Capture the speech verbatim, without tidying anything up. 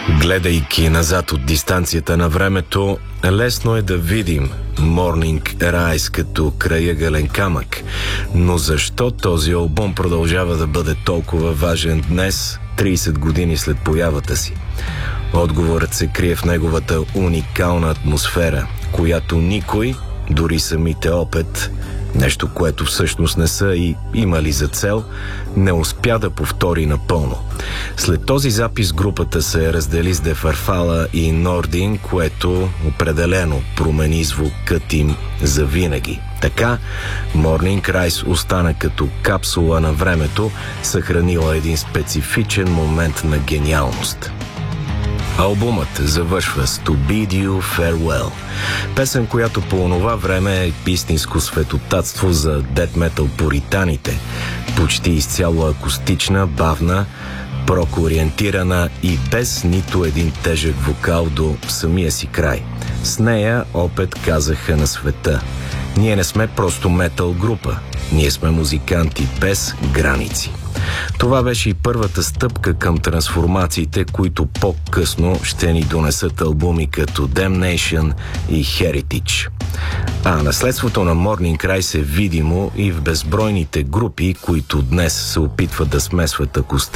Гледайки назад от дистанцията на времето, лесно е да видим Morning Rise като краягален камък. Но защо този албум продължава да бъде толкова важен днес, трийсет години след появата си? Отговорът се крие в неговата уникална атмосфера, която никой, дори самите Опет, нещо, което всъщност не са и имали за цел, не успя да повтори напълно. След този запис групата се раздели с Де Фарфала и Нордин, което определено промени звукът им завинаги. Така, Morning Rise остана като капсула на времето, съхранила един специфичен момент на гениалност. Албумът завършва с To Bid You Farewell, песен, която по онова време е истинско светотатство за дет метал пуританите, почти изцяло акустична, бавна, прок-ориентирана и без нито един тежък вокал до самия си край. С нея Опет казаха на света: ние не сме просто метал група, ние сме музиканти без граници. Това беше и първата стъпка към трансформациите, които по-късно ще ни донесат албуми като Damnation и Heritage. А наследството на Morning Rise е видимо и в безбройните групи, които днес се опитват да смесват акустични